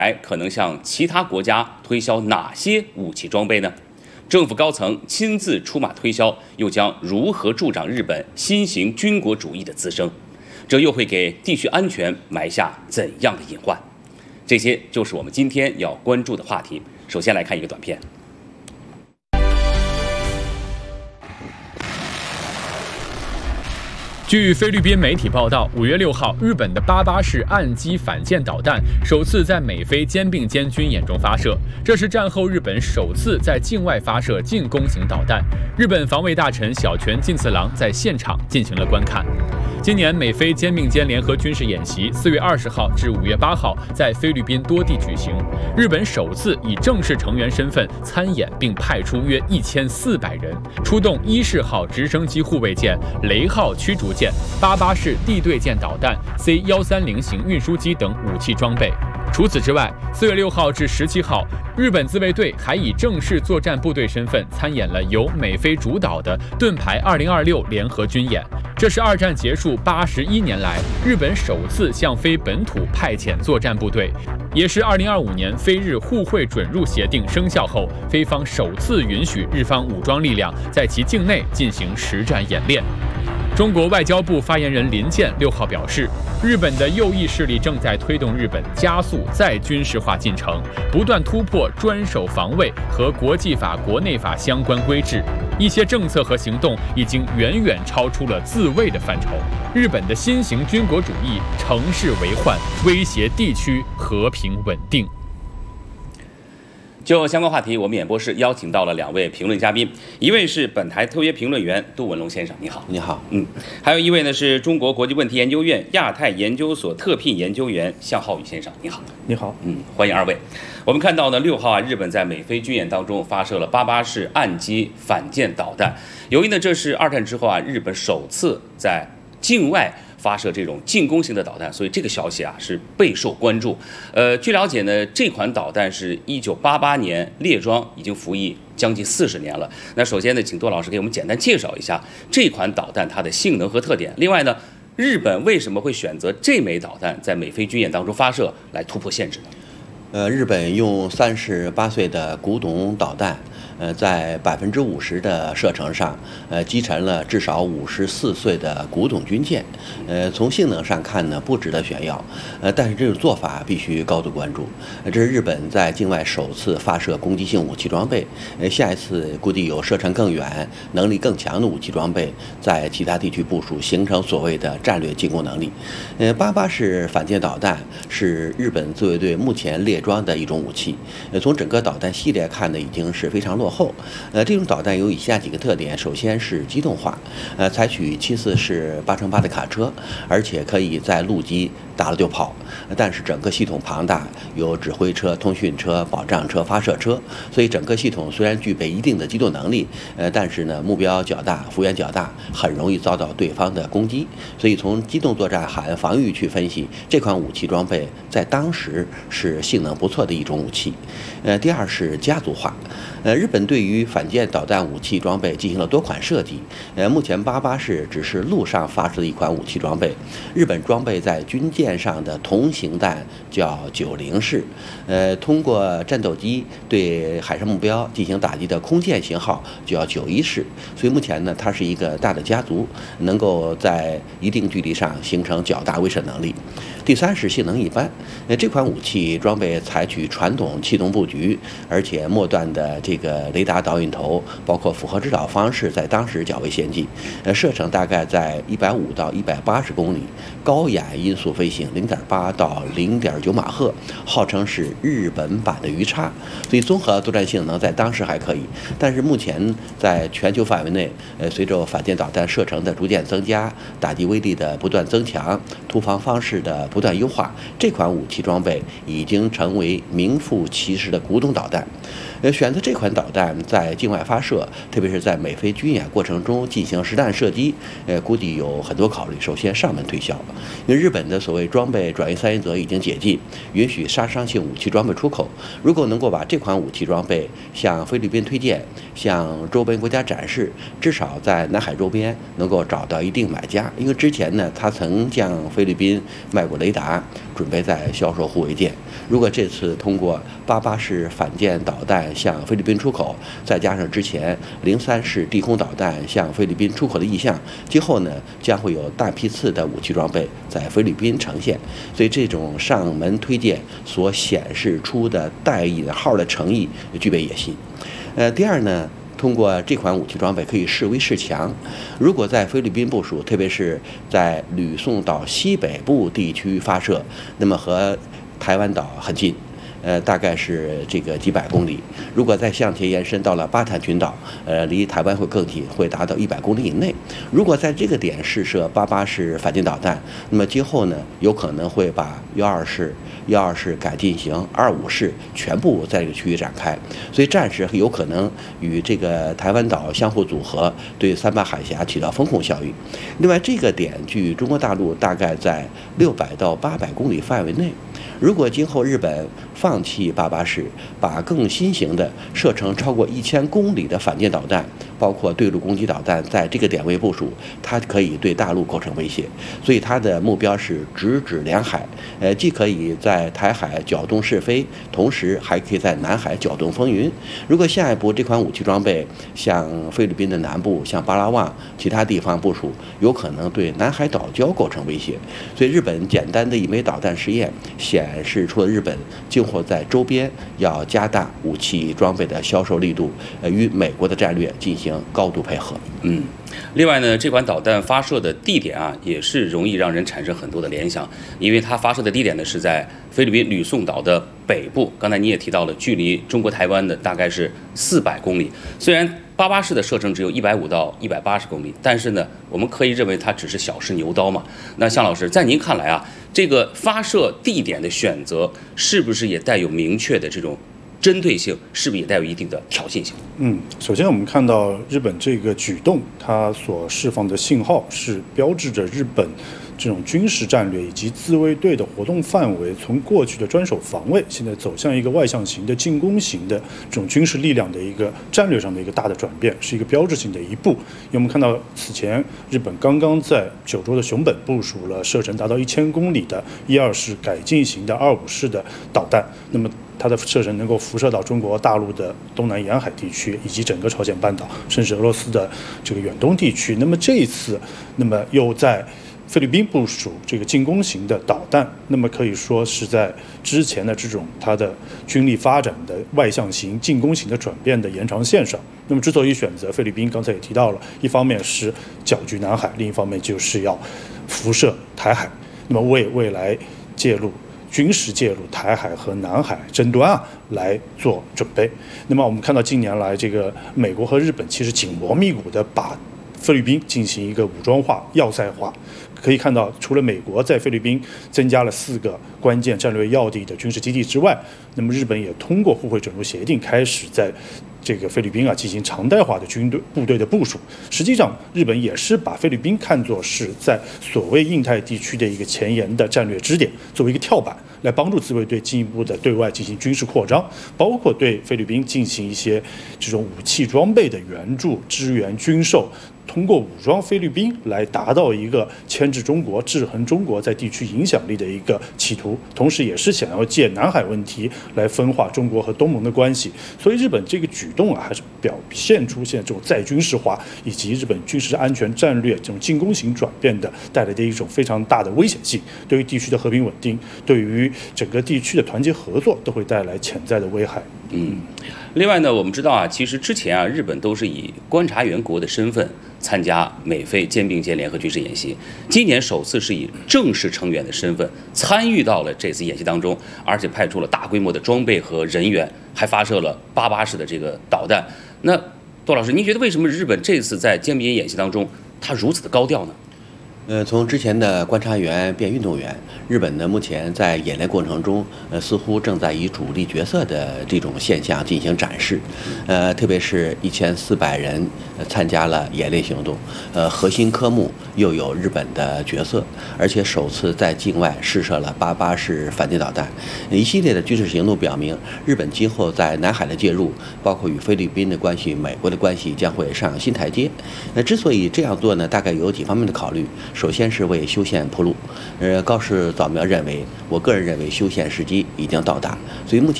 可能向其他国家推销哪些武器装备呢？政府高层亲自出马推销，又将如何助长日本新型军国主义的滋生？这又会给地区安全埋下怎样的隐患？这些就是我们今天要关注的话题。首先来看一个短片。 据菲律宾媒体报道，5月6号，日本的88式岸基反舰导弹首次在美菲肩并肩军演中发射，这是战后日本首次在境外发射进攻型导弹。日本防卫大臣小泉进次郎在现场进行了观看。今年美菲肩并肩联合军事演习4月20号至5月8号在菲律宾多地举行，日本首次以正式成员身份参演，并派出约1400人，出动伊式号直升机护卫舰、雷号驱逐舰、88式地对舰导弹、C130型运输机等武器装备。除此之外，4月6号至17号，日本自卫队还以正式作战部队身份参演了由美菲主导的盾牌2026联合军演。这是二战结束81年来日本首次向非本土派遣作战部队，也是2025年菲日互惠准入协定生效后，菲方首次允许日方武装力量在其境内进行实战演练。中国外交部发言人林健6号表示，日本的右翼势力正在推动日本加速再军事化进程，不断突破专守防卫和国际法、国内法相关规制，一些政策和行动已经远远超出了自卫的范畴。日本的新型军国主义乘势为患，威胁地区和平稳定。 就相关话题，我们演播室邀请到了2位评论嘉宾，一位是本台特约评论员杜文龙先生，你好。 你好。 还有一位呢是中国国际问题研究院亚太研究所特聘研究员向浩宇先生，你好。 你好。 欢迎二位。我们看到呢，6号日本在美菲军演当中发射了88式岸基反舰导弹，由于呢这是二战之后日本首次在境外发射这种进攻型的导弹，所以这个消息是备受关注。据了解呢，这款导弹是1988年列装，已经服役将近40年了。那首先呢，请杜老师给我们简单介绍一下这款导弹它的性能和特点。另外呢，日本为什么会选择这枚导弹在美菲军演当中发射来突破限制呢？ 日本用38岁的古董导弹，在50%的射程上，击沉了至少54岁的古董军舰。从性能上看呢，不值得炫耀，但是这种做法必须高度关注。这是日本在境外首次发射攻击性武器装备，下一次估计有射程更远、能力更强的武器装备在其他地区部署，形成所谓的战略进攻能力。88式反舰导弹是日本自卫队目前列装的一种武器，从整个导弹系列看呢，已经是非常落后。这种导弹有以下几个特点：首先是机动化，采取7/4式8×8的卡车，而且可以在陆基打了就跑。但是整个系统庞大，有指挥车、通讯车、保障车、发射车，所以整个系统虽然具备一定的机动能力，但是呢目标较大，幅员较大，很容易遭到对方的攻击。所以从机动作战含防御去分析，这款武器装备在当时是性能不错的一种武器。第二是家族化。日本对于反舰导弹武器装备进行了多款设计。目前88式只是陆上发射的一款武器装备，日本装备在军舰上的同型弹叫90式，通过战斗机对海上目标进行打击的空舰型号就叫91式。所以目前呢，它是一个大的家族，能够在一定距离上形成较大威慑能力。第三是性能一般，这款武器装备采取传统气动布局，而且末段的这个雷达导引头，包括复合指导方式，在当时较为先进。射程大概在150到180公里，高压音速飞行0.8到0.9马赫，号称是日本版的鱼叉。所以综合作战性能在当时还可以，但是目前在全球范围内，随着反舰导弹射程的逐渐增加，打击威力的不断增强，突防方式的不断优化，这款武器装备已经成为名副其实的古董导弹。选择这款导弹在境外发射，特别是在美菲军演过程中进行实弹射击，估计有很多考虑。首先上门推销，因为日本的所谓装备转移三原则已经解禁，允许杀伤性武器装备出口。如果能够把这款武器装备向菲律宾推荐，向周边国家展示，至少在南海周边能够找到一定买家。因为之前呢，他曾向菲律宾卖过雷达，准备再销售护卫舰。 如果这次通过88式反舰导弹向菲律宾出口，再加上之前03式地空导弹向菲律宾出口的意向，今后呢将会有大批次的武器装备在菲律宾呈现。所以这种上门推荐所显示出的带引号的诚意具备野心。第二呢，通过这款武器装备可以示威示强。如果在菲律宾部署，特别是在吕宋岛西北部地区发射，那么和台湾岛很近，大概是这个几百公里。如果再向前延伸到了巴坦群岛，离台湾会更近，会达到100公里以内。如果在这个点试射88式反舰导弹，那么今后呢，有可能会把12式改进型、25式全部在这个区域展开，所以暂时有可能与这个台湾岛相互组合，对三八海峡起到风控效应。另外，这个点距中国大陆大概在600到800公里范围内。如果今后日本放弃88式，把更新型的射程超过1000公里的反舰导弹，包括对陆攻击导弹，在这个点位部署，它可以对大陆构成威胁。所以它的目标是直指两海，既可以在台海搅动是非，同时还可以在南海搅动风云。如果下一步这款武器装备向菲律宾的南部、像巴拉望其他地方部署，有可能对南海岛礁构成威胁。所以日本简单的一枚导弹试验显示出了日本今后在周边要加大武器装备的销售力度，与美国的战略进行高度配合。 另外呢，这款导弹发射的地点啊，也是容易让人产生很多的联想，因为它发射的地点呢是在菲律宾吕宋岛的北部。刚才你也提到了，距离中国台湾的大概是400公里。虽然88式的射程只有150到180公里，但是呢，我们可以认为它只是小试牛刀嘛。那向老师，在您看来啊，这个发射地点的选择是不是也带有明确的这种针对性，是不是也带有一定的挑衅性？ 首先我们看到日本这个举动，它所释放的信号是标志着日本这种军事战略以及自卫队的活动范围从过去的专守防卫，现在走向一个外向型的进攻型的这种军事力量的一个战略上的一个大的转变，是一个标志性的一步。因为我们看到此前日本刚刚在九州的熊本部署了射程达到1000公里的12式改进型的25式的导弹，那么它的射程能够辐射到中国大陆的东南沿海地区，以及整个朝鲜半岛，甚至俄罗斯的这个远东地区。那么这一次，又在菲律宾部署这个进攻型的导弹，那么可以说是在之前的这种它的军力发展的外向型、进攻型的转变的延长线上。那么之所以选择菲律宾，刚才也提到了，一方面是搅局南海，另一方面就是要辐射台海，那么为未来军事介入台海和南海争端来做准备。那么我们看到近年来，这个美国和日本其实紧锣密鼓地把菲律宾进行一个武装化、要塞化。可以看到，除了美国在菲律宾增加了4个关键战略要地的军事基地之外，那么日本也通过互惠准入协定开始在这个菲律宾进行常态化的部队的部署。实际上，日本也是把菲律宾看作是在所谓印太地区的一个前沿的战略支点，作为一个跳板，来帮助自卫队进一步的对外进行军事扩张，包括对菲律宾进行一些这种武器装备的援助、支援、军售。通过武装菲律宾来达到一个牵制中国、制衡中国在地区影响力的一个企图，同时也是想要借南海问题来分化中国和东盟的关系。所以日本这个举动还是表现出现在这种再军事化以及日本军事安全战略这种进攻型转变的带来的一种非常大的危险性，对于地区的和平稳定，对于整个地区的团结合作都会带来潜在的危害。 另外呢，我们知道其实之前日本都是以观察员国的身份参加美菲肩并肩联合军事演习，今年首次是以正式成员的身份参与到了这次演习当中，而且派出了大规模的装备和人员，还发射了88式的这个导弹。那杜老师，您觉得为什么日本这次在肩并肩演习当中，它如此的高调呢？ 从之前的观察员变运动员，日本呢目前在演练过程中，似乎正在以主力角色的这种现象进行展示。特别是1400人参加了演练行动，核心科目又有日本的角色，而且首次在境外试射了88式反舰导弹。一系列的军事行动表明，日本今后在南海的介入，包括与菲律宾的关系、美国的关系将会上新台阶。之所以这样做呢，大概有几方面的考虑。 首先是为修宪铺路。高市早苗认为，我个人认为修宪时机已经到达，所以目前